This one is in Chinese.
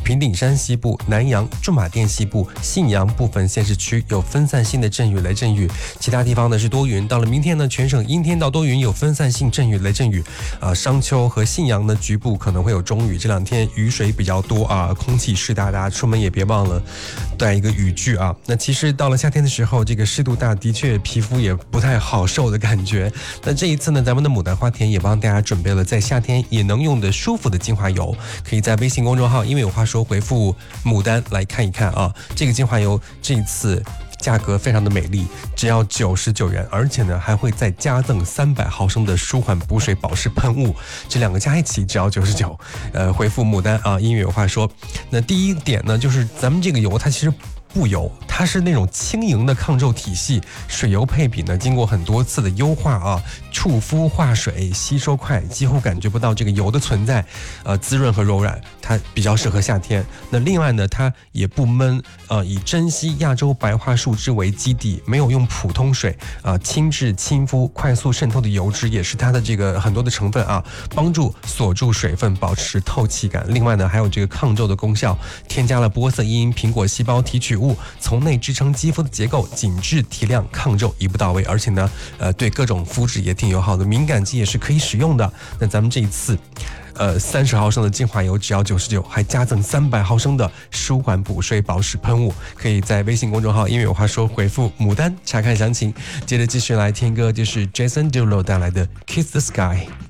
平顶山西部、南阳、驻马店西部、信阳部分县市区有分散性的阵雨、雷阵雨，其他地方呢是多云。到了明天呢，全省阴天到多云，有分散性阵雨、雷阵雨。商丘和信阳呢局部可能会有中雨，这两天雨水比较多啊，空气湿哒哒，出门也别忘了带一个雨具啊。那其实到了夏天的时候，这个湿度大，的确皮肤也不太好受的感觉。那这一次呢，咱们的牡丹花田也帮大家准备了在夏天也能用的舒服的精华油，可以在微信公众号因为有话说回复牡丹来看一看啊。这个精华油这一次价格非常的美丽，只要99元，而且呢还会再加赠300毫升的舒缓补水保湿喷雾，这两个加一起只要99。回复牡丹啊，因为有话说。那第一点呢，就是咱们这个油它其实不油，它是那种轻盈的抗皱体系，水油配比呢经过很多次的优化啊，触肤化水，吸收快，几乎感觉不到这个油的存在，滋润和柔软，它比较适合夏天。那另外呢，它也不闷，以珍稀亚洲白桦树脂为基底，没有用普通水，轻质亲肤，快速渗透的油脂也是它的这个很多的成分啊，帮助锁住水分，保持透气感。另外呢，还有这个抗皱的功效，添加了玻色因、苹果细胞提取物，从内支撑肌肤的结构，紧致提亮，抗皱一步到位。而且呢，对各种肤质也挺友好的，敏感肌也是可以使用的。那咱们这一次30毫升的精华油只要99，还加赠300毫升的舒缓补水保湿喷雾，可以在微信公众号因为有话说回复牡丹查看详情。接着继续来听歌，就是 Jason Derulo 带来的 Kiss the Sky。